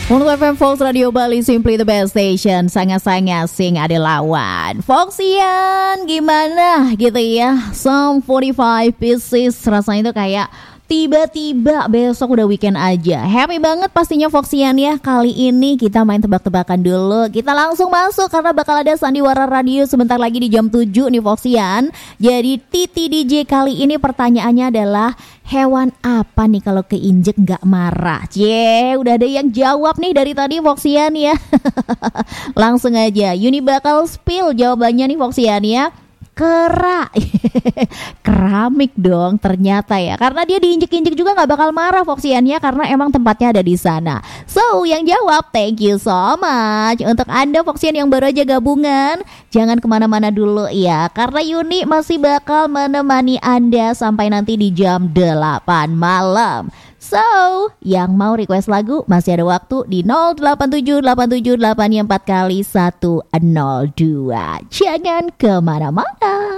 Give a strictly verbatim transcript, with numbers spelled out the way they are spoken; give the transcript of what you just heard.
Untuk F M Fox Radio Bali, simply the best station. Sangat-sangat sing ada lawan Foxian, gimana gitu ya. Some forty-five pieces. Rasanya itu kayak tiba-tiba besok udah weekend aja. Happy banget pastinya Foxian ya. Kali ini kita main tebak-tebakan dulu. Kita langsung masuk karena bakal ada Sandiwara Radio sebentar lagi di jam tujuh nih Foxian. Jadi Titi D J kali ini pertanyaannya adalah, hewan apa nih kalau keinjek gak marah? Cie, udah ada yang jawab nih dari tadi Foxian ya. Langsung aja Yuni bakal spill jawabannya nih Foxian ya. Kera. Keramik dong ternyata ya. Karena dia diinjek-injek juga gak bakal marah Foxian ya, karena emang tempatnya ada di sana. So yang jawab, thank you so much. Untuk Anda Foxian yang baru aja gabungan, jangan kemana-mana dulu ya, karena Yuni masih bakal menemani Anda sampai nanti di jam delapan malam. So, yang mau request lagu masih ada waktu di nol delapan tujuh delapan tujuh delapan empat kali satu nol dua. Jangan kemana-mana.